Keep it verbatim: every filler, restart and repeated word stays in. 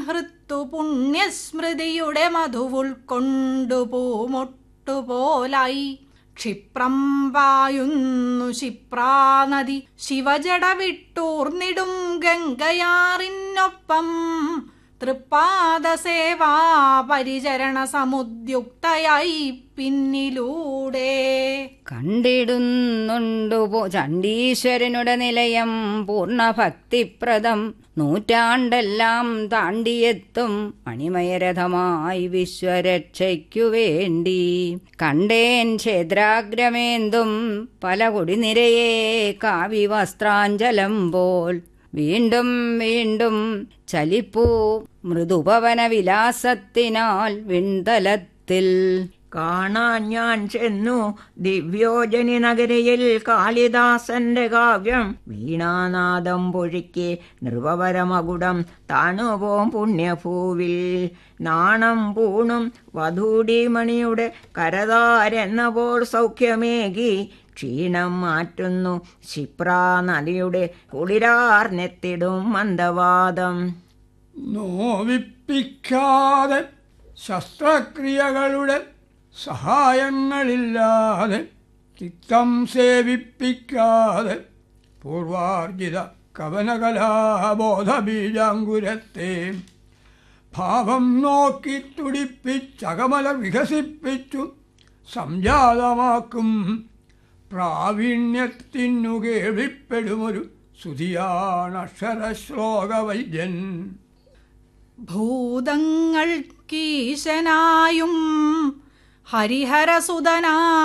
ഹൃത്തു പുണ്യസ്മൃതിയുടെ മധുവുൾക്കൊണ്ടു പൂമൊട്ടുപോലായി ക്ഷിപ്രം പായുന്നു ക്ഷിപ്രാനദി ശിവജട വിട്ടൂർന്നിടും ഗംഗയാറിനൊപ്പം തൃപ്പാദസേവാ പരിചരണ സമുദ്യുക്തയായി പിന്നിലൂടെ കണ്ടിടുന്നുണ്ടു ചണ്ഡീശ്വരനുടെ നിലയം പൂർണ്ണഭക്തിപ്രദം നൂറ്റാണ്ടെല്ലാം താണ്ടിയെത്തും മണിമയരഥമായി വിശ്വരക്ഷയ്ക്കു വേണ്ടി കണ്ടേൻ ക്ഷേത്രാഗ്രമേന്തും പല കൊടിനിരയെ കാവ്യവസ്ത്രാഞ്ചലം പോൽ വീണ്ടും വീണ്ടും ചലിപ്പൂ മൃദുപവന വിലാസത്തിനാൽ വിൺതലത്തിൽ കാണാൻ ഞാൻ ചെന്നു ദിവ്യോജനി നഗരിയിൽ കാളിദാസന്റെ കാവ്യം വീണാനാദം പൊഴിക്കെ നൃപപരമകുടം താണുപോം പുണ്യഭൂവിൽ നാണം പൂണും വധൂടിമണിയുടെ കരതാരെന്ന പോൽ സൗഖ്യമേകി ക്ഷീണം മാറ്റുന്നു ക്ഷിപ്രാ നദിയുടെ കുളിരാർന്നെത്തിടും മന്ദവാദം. നോവിപ്പിക്കാതെ ശസ്ത്രക്രിയകളുടെ സഹായങ്ങളില്ലാതെ ചിത്തം സേവിപ്പിക്കാതെ പൂർവാർജിത കവനകലാബോധബീജാങ്കുരത്തെ ഭാവം നോക്കി തുടിപ്പിച്ചകമല വികസിപ്പിച്ചു സംജാതമാക്കും പ്രാവീണ്യത്തിനു കേൾവിപ്പെടുമൊരു സുധിയാണക്ഷരശ്ലോകവൈദ്യൻ. ഭൂതങ്ങൾക്കീശനായും ഹരിഹരസുതനാ